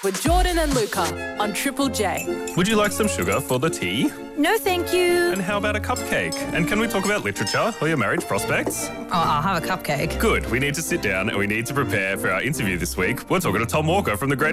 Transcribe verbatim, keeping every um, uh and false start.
with Jordan and Luca on Triple J. Would you like some sugar for the tea? No, thank you. And how about a cupcake? And can we talk about literature or your marriage prospects? Oh, I'll have a cupcake. Good. We need to sit down and we need to prepare for our interview this week. We're talking to Tom Walker from the Great